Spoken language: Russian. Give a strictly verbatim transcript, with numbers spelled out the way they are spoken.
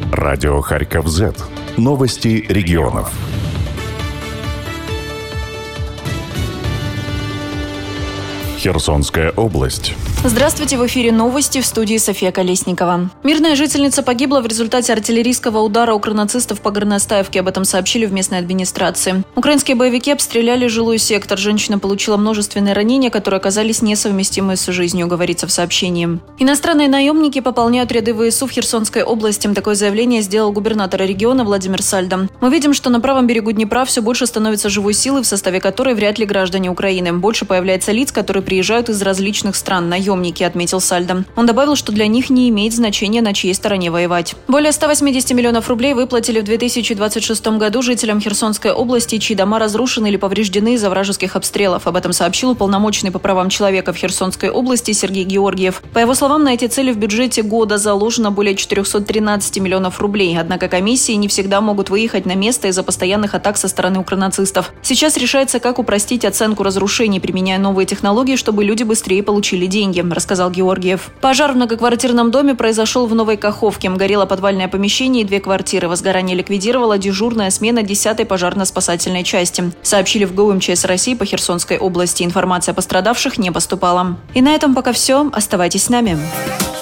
Радио Харьков Зет. Новости регионов. Херсонская область. Здравствуйте, в эфире новости, в студии София Колесникова. Мирная жительница погибла в результате артиллерийского удара укрнацистов по Горностаевке. Об этом сообщили в местной администрации. Украинские боевики обстреляли жилой сектор. Женщина получила множественные ранения, которые оказались несовместимы с жизнью, говорится в сообщении. Иностранные наемники пополняют ряды ВСУ в Херсонской области. Такое заявление сделал губернатор региона Владимир Сальдо. Мы видим, что на правом берегу Днепра все больше становится живой силы, в составе которой вряд ли граждане Украины. Больше появляется лиц, которые приезжают из различных стран, наемники, отметил Сальдо. Он добавил, что для них не имеет значения, на чьей стороне воевать. Более ста восьмидесяти миллионов рублей выплатили в две тысячи двадцать шестом году жителям Херсонской области, чьи дома разрушены или повреждены из-за вражеских обстрелов. Об этом сообщил уполномоченный по правам человека в Херсонской области Сергей Георгиев. По его словам, на эти цели в бюджете года заложено более четырехсот тринадцати миллионов рублей. Однако комиссии не всегда могут выехать на место из-за постоянных атак со стороны укрнацистов. Сейчас решается, как упростить оценку разрушений, применяя новые технологии, чтобы люди быстрее получили деньги, рассказал Георгиев. Пожар в многоквартирном доме произошел в Новой Каховке. Горело подвальное помещение и две квартиры. Возгорание ликвидировала дежурная смена десятой пожарно-спасательной части. Сообщили в ГУ МЧС России по Херсонской области. Информация о пострадавших не поступала. И на этом пока все. Оставайтесь с нами.